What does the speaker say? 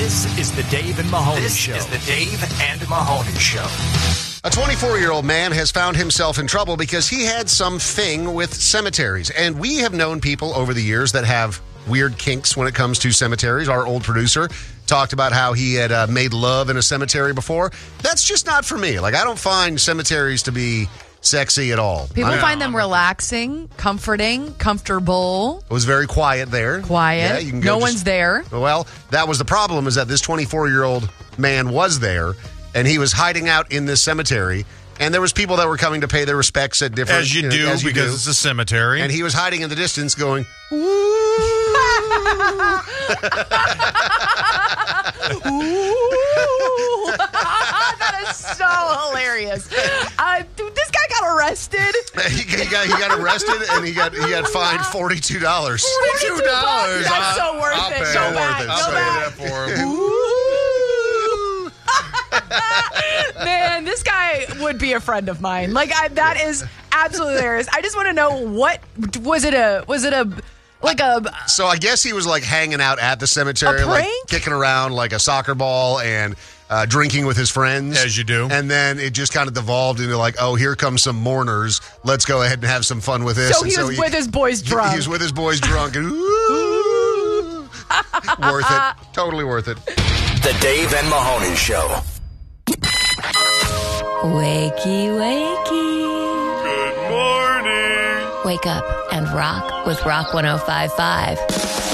This is the Dave and Mahoney Show. This is the Dave and Mahoney Show. A 24-year-old man has found himself in trouble because he had some thing with cemeteries. And we have known people over the years that have weird kinks when it comes to cemeteries. Our old producer talked about how he had made love in a cemetery before. That's just not for me. Like, I don't find cemeteries to be sexy at all. People find them relaxing, comforting, comfortable. It was very quiet there. Quiet. Yeah, you can go one's there. Well, that was the problem, is that this 24-year-old man was there, and he was hiding out in this cemetery. And there was people that were coming to pay their respects at different... As you do, because it's a cemetery. And he was hiding in the distance going, Ooh. That is so hilarious. Dude, this guy got arrested. he got arrested, and he got fined $42. $42. That's so worth it. So worth it. I'll pay that for him. Man, this guy would be a friend of mine. Like, that is absolutely hilarious. I just want to know, what was it a So I guess he was like hanging out at the cemetery, like kicking around like a soccer ball and drinking with his friends. As you do. And then it just kind of devolved into like, oh, here come some mourners. Let's go ahead and have some fun with this. So he was with his boys drunk. He was with his boys drunk. And ooh, worth it. Totally worth it. The Dave and Mahoney Show. Wakey, wakey. Good morning. Wake up and rock with Rock 105.5.